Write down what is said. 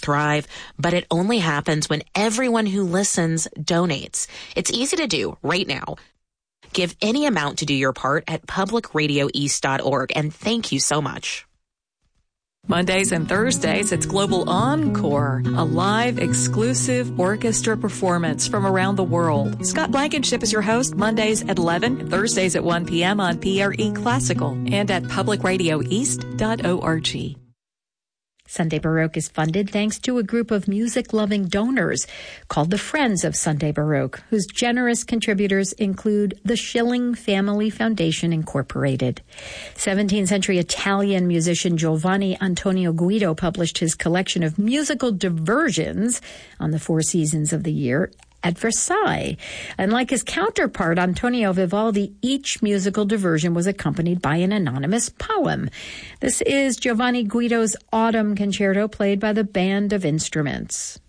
thrive, but it only happens when everyone who listens donates. It's easy to do right now. Give any amount to do your part at publicradioeast.org, and thank you so much. Mondays and Thursdays, it's Global Encore, a live, exclusive orchestra performance from around the world. Scott Blankenship is your host, Mondays at 11, and Thursdays at 1 p.m. on PRE Classical and at publicradioeast.org. Sunday Baroque is funded thanks to a group of music-loving donors called the Friends of Sunday Baroque, whose generous contributors include the Schilling Family Foundation Incorporated. 17th century Italian musician Giovanni Antonio Guido published his collection of musical diversions on the 4 seasons of the year at Versailles. And like his counterpart, Antonio Vivaldi, each musical diversion was accompanied by an anonymous poem. This is Giovanni Guido's Autumn Concerto, played by the Band of Instruments.